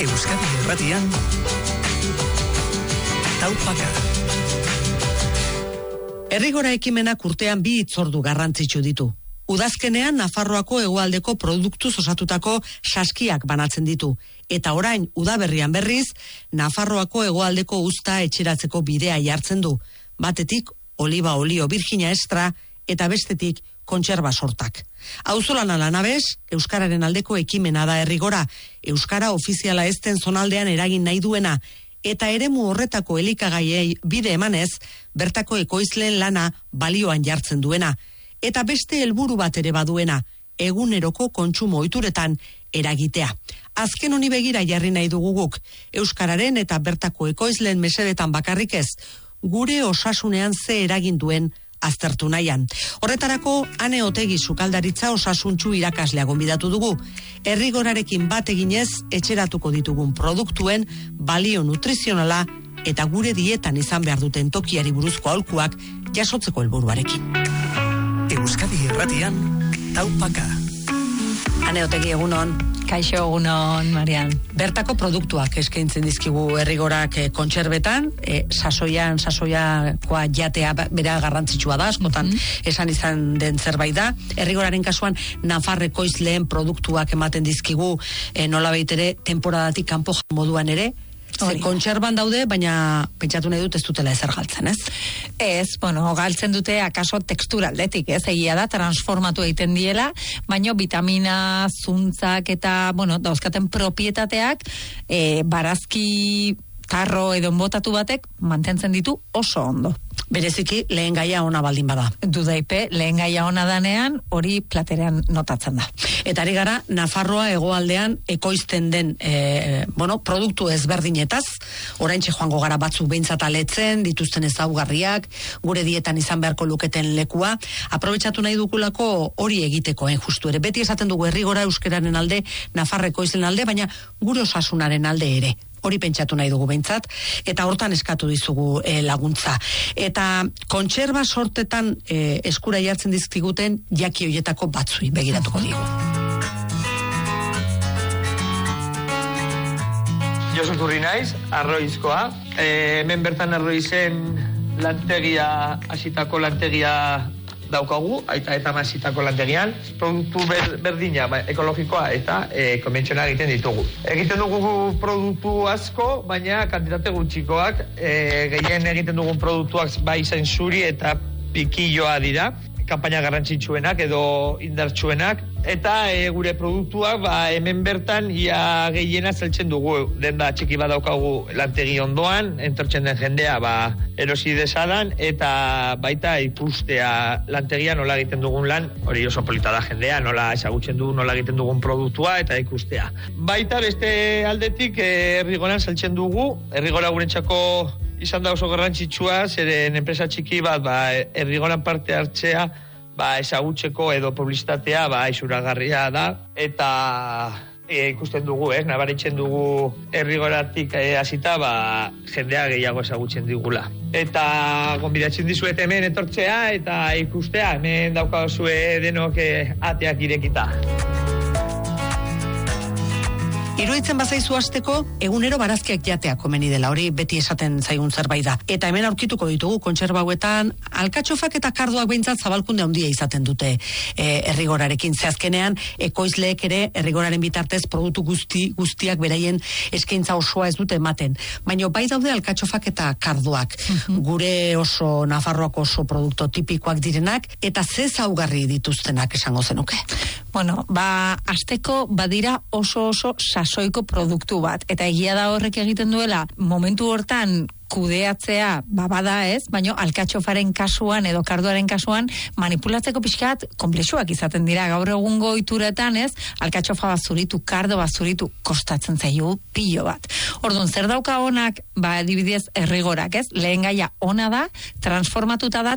Euskadi Irratian Taupaka. Herrigora ekimenak urtean 2 hitzordu garrantzitsu ditu. Udazkenean Nafarroako hegoaldeko produktuz osatutako saskiak banatzen ditu. Eta orain, udaberrian berriz, Nafarroako hegoaldeko uzta etxeratzeko bidea jartzen du. Batetik, oliba olio virgina extra eta bestetik kontserba sortak. Auzolana lanabez, Euskararen aldeko ekimena da Herrigora. Euskara ofiziala ezten zonaldean eragin nahi duena. Eta eremu horretako elikagaiei bide emanez, bertako ekoizleen lana balioan jartzen duena. Eta beste helburu bat ere baduena, eguneroko kontsumo ohituretan eragitea. Azken honi begira jarri nahi dugu guk, Euskararen eta bertako ekoizleen mesedetan bakarrik ez, gure osasunean ze eragin duen aztertu nahian. Horretarako, Ane Otegi sukaldaritza osasuntsu irakaslea gonbidatu dugu. Herrigorarekin bat eginez, etxeratuko ditugun produktuen balio nutrizionala eta gure dietan izan behar duten tokiari buruzko aholkuak jasotzeko helburuarekin. Euskadi Irratian Taupaka. Ane Otegi, egunon. Kaixo, egunon, Marian. Bertako produktuak eskaintzen dizkigu Herrigorak kontserbetan, sasoiakoa jatea bera garrantzitsua da, askotan esan izan den zerbait da. Herrigoraren kasuan Nafarreko ekoizleen produktuak ematen dizkigu nolabait ere temporadatik kanpo moduan ere. Kontserban daude, baina pentsatu nahi dut ez dutela ezer galtzen, ez? Ez, galtzen dute akaso tekstura aldetik, ez? Egia da, transformatu egiten diela, baina vitamina, zuntzak eta, dauzkaten propietateak, barazki tarro edo botatu batek mantentzen ditu oso ondo. Bereziki, lehen gaia ona baldin bada. Dudaipe, lehen gaia ona danean, hori platerean notatzen da. Eta ari gara, Nafarroa hegoaldean ekoizten den, produktu ezberdinetaz, oraintxe joango gara batzuk behintzat aletzen, dituzten ezaugarriak, gure dietan izan beharko luketen lekua, aprobetxatu nahi dugulako hori egiteko, justu ere. Beti esaten dugu Herrigora euskeraren alde, Nafarreko izlen alde, baina gure osasunaren alde ere. Hori pentsatu nahi dugu behintzat, eta hortan eskatu dizugu laguntza. Eta kontserba sortetan eskura jartzen dizkiguten jaki hoietako batzui begiratuko digu. Josu Turri naiz, arroizkoa. Hemen bertan arroizen lantegia, hasitako lantegia daukagu, eta masitako lantegian, produktu berdina, ekologikoa eta konbentzionala egiten ditugu. Egiten dugu produktu asko, baina kantitate gutxikoak, gehien egiten dugun produktuak bai zainzuri eta pikilloa dira, kanpaina garrantzitsuenak edo indartsuenak, eta gure produktuak hemen bertan ia gehiena zeltzen dugu. Denda txiki bat daukagu lantegi ondoan, entortzen den jendea erosi dezadan, eta baita ikustea lantegia nola egiten dugun lan, hori oso polita da jendea, nola ezagutzen dugu, nola egiten dugun produktua eta ikustea. Baita beste aldetik Herrigoran zeltzen dugu, Herrigora gurentzako izan da oso garrantzitsua, zeren enpresa txiki bat Herrigoran parte hartzea, ezagutzeko edo publizitatea izuragarria da, eta ikusten dugu, nabaritzen dugu Herrigoratik hasita, jendea gehiago ezagutzen digula. Eta gonbidatzen dizuet hemen etortzea eta ikustea, hemen daukazue denok ateak irekita. Iruditzen bazaizu hasteko, egunero barazkiak jatea komeni dela, hori beti esaten zaigun zerbait da. Eta hemen aurkituko ditugu kontserba hauetan, alkatxofak eta kardoak behintzat zabalkunde handia izaten dute Herrigorarekin. Zehazkenean, ekoizleek ere Herrigoraren bitartez produktu guztiak beraien eskaintza osoa ez dute ematen. Baina bai daude alkatxofak eta kardoak. Gure oso Nafarroako oso produktu tipikoak direnak, eta ze ezaugarri dituztenak esango zenuke. Hasteko badira oso sasoiko produktu bat, eta egia da horrek egiten duela momentu hortan kudeatzea bada ez, baina alkatxofaren kasuan edo kardoaren kasuan manipulatzeko pixkat konplexuak izaten dira. Gaur egungo ohituretan ez, alkatxofa bazuritu, kardo bazuritu, kostatzen zaio pilo bat. Orduan, zer dauka honak, adibidez Herrigorak ez, lehen gaia ona da, transformatuta da